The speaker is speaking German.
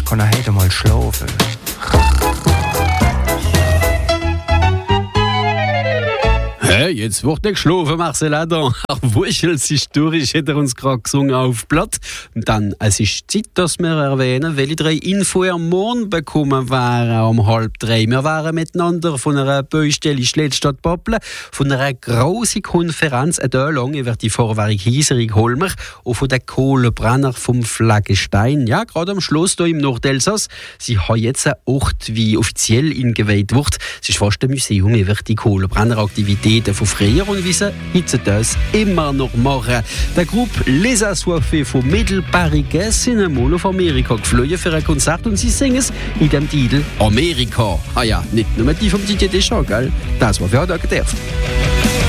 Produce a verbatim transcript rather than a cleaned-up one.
kann er heute mal schlafen. Hey, jetzt wird nicht geschlafen, Marcel Adam. Wuschel sich durch, hat er uns gerade gesungen auf Blatt. Und dann, es ist Zeit, dass wir erwähnen, welche drei Infos am Morgen bekommen waren um halb drei. Wir waren miteinander von einer Baustelle Schlettstadt Poppeln, von einer grossen Konferenz, ein Tag lang über die Vorwahrung Hiesering-Holmer und von den Kohlenbrenner vom Flaggestein. Ja, gerade am Schluss hier im Nordelsass. Sie haben jetzt einen Ort, wie offiziell eingeweiht wird. Es ist fast ein Museum über die Kohlenbrenneraktivitäten von früher und wie sie heute das immer noch machen. Der Gruppe Les Assoiffés von Mittelparis sind einmal auf Amerika geflogen für ein Konzert und sie singen es in dem Titel Amerika. Ah ja, nicht nur die vom D J Deschamps, gell? Das war für heute gedacht.